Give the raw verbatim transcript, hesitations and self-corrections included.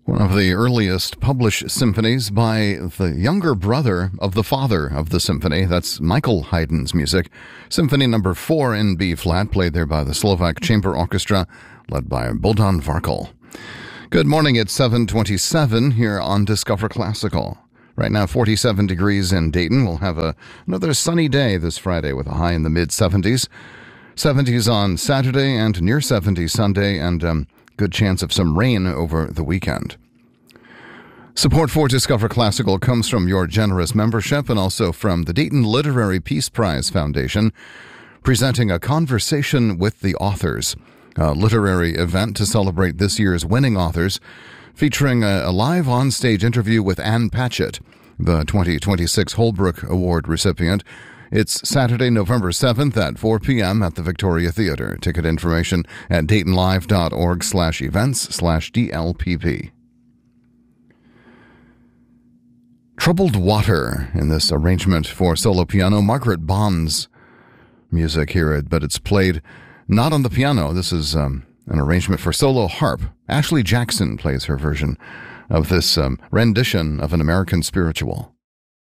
One of the earliest published symphonies by the younger brother of the father of the symphony. That's Michael Haydn's music. Symphony number four in B-flat, played there by the Slovak Chamber Orchestra, led by Bohdan Varkal. Good morning, it's seven twenty-seven here on Discover Classical. Right now, forty-seven degrees in Dayton. We'll have a, another sunny day this Friday with a high in the mid-seventies. seventies on Saturday and near seventy Sunday, and um, good chance of some rain over the weekend. Support for Discover Classical comes from your generous membership and also from the Dayton Literary Peace Prize Foundation, presenting a conversation with the authors, a literary event to celebrate this year's winning authors, featuring a, a live on-stage interview with Ann Patchett, the twenty twenty-six Holbrook Award recipient. It's Saturday, November seventh at four p.m. at the Victoria Theater. Ticket information at daytonlive.org slash events slash DLPP. Troubled Water in this arrangement for solo piano. Margaret Bond's music here, but it's played not on the piano. This is um, an arrangement for solo harp. Ashley Jackson plays her version of this um, rendition of an American spiritual.